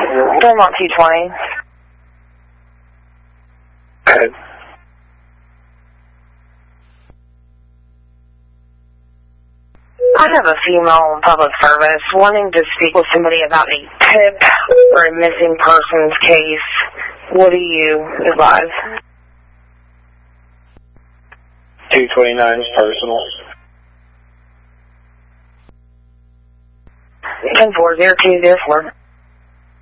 Belmont 220. Good. I have a female in public service wanting to speak with somebody about a tip or a missing persons case. What do you advise? 229 is personal. 1040204.